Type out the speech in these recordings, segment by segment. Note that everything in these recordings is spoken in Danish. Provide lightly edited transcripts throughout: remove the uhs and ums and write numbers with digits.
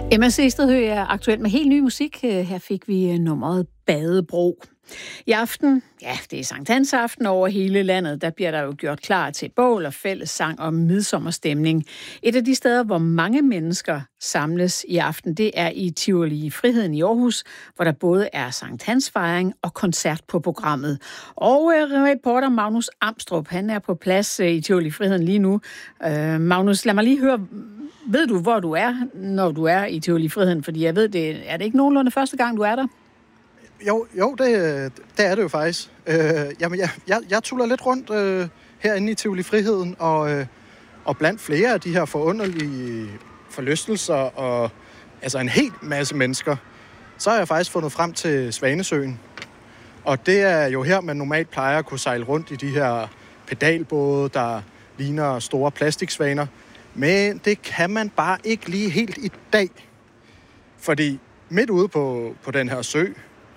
Emma Sesterhøj er aktuelt med helt ny musik. Her fik vi nummeret Badebro. I aften, ja, det er Sankt Hans aften over hele landet, der bliver der jo gjort klar til bål og fællessang og midsommerstemning. Et af de steder, hvor mange mennesker samles i aften, det er i Tivoli Friheden i Aarhus, hvor der både er Sankt Hans fejring og koncert på programmet. Og reporter Magnus Amstrup, han er på plads i Tivoli Friheden lige nu. Magnus, lad mig lige høre, ved du, hvor du er, når du er i Tivoli Friheden? Fordi jeg ved, er det ikke nogenlunde første gang, du er der? Jo, det er det jo faktisk. Jamen, jeg tuller lidt rundt herinde i Tivoli Friheden, og blandt flere af de her forunderlige forlystelser og altså en helt masse mennesker, så har jeg faktisk fundet frem til Svanesøen. Og det er jo her, man normalt plejer at kunne sejle rundt i de her pedalbåde, der ligner store plastiksvaner. Men det kan man bare ikke lige helt i dag. Fordi midt ude på den her sø,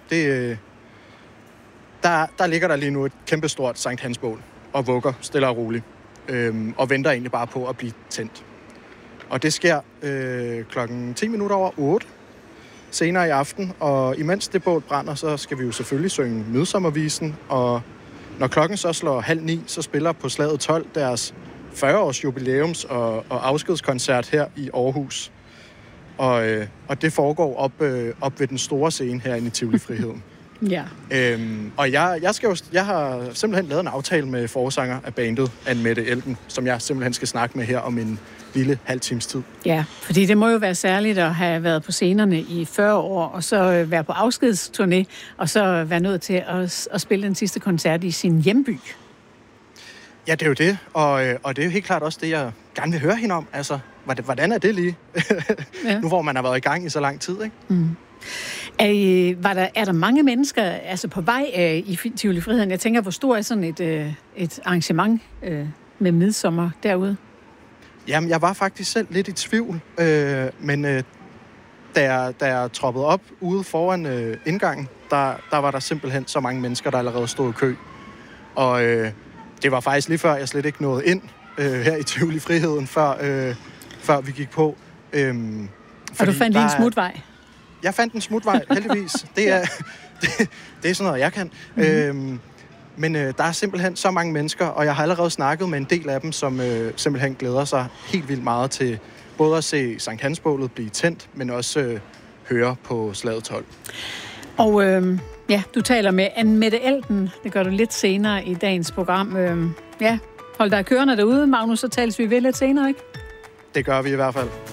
der ligger der lige nu et kæmpestort Sankt Hans-bål og vugger stille og roligt. Og venter egentlig bare på at blive tændt. Og det sker klokken 10 minutter over 8 senere i aften. Og imens det bål brænder, så skal vi jo selvfølgelig synge Midsommervisen. Og når klokken så slår 8:30, så spiller på Slaget 12 deres 40-års jubilæums- og afskedskoncert her i Aarhus. Og det foregår op ved den store scene herinde i Tivoli Friheden. Ja. Og jeg har simpelthen lavet en aftale med forsanger af bandet, Anne-Mette Elden, som jeg simpelthen skal snakke med her om en lille halv times tid. Ja, fordi det må jo være særligt at have været på scenerne i 40 år, og så være på afskedsturné, og så være nødt til at spille den sidste koncert i sin hjemby. Ja, det er jo det, og det er jo helt klart også det, jeg gerne vil høre hende om. Altså, hvordan er det lige? Ja. Nu hvor man har været i gang i så lang tid, ikke? Mm. Er der mange mennesker altså på vej i Tivoli Friheden? Jeg tænker, hvor stor er sådan et arrangement med midsommer derude? Jamen, jeg var faktisk selv lidt i tvivl, men da jeg troppede op ude foran indgangen, der var der simpelthen så mange mennesker, der allerede stod i kø. Og det var faktisk lige før, jeg slet ikke nåede ind her i Tivoli Friheden, før vi gik på. Og du fandt lige en smutvej? Jeg fandt en smutvej, heldigvis. Det er sådan noget, jeg kan. Mm-hmm. Men der er simpelthen så mange mennesker, og jeg har allerede snakket med en del af dem, som simpelthen glæder sig helt vildt meget til både at se Sankt Hans-bålet blive tændt, men også høre på Slaget 12. Og ja, du taler med Anne-Mette Elden. Det gør du lidt senere i dagens program. Ja, hold dig kørende derude, Magnus, så tales vi ved lidt senere, ikke? Det gør vi i hvert fald.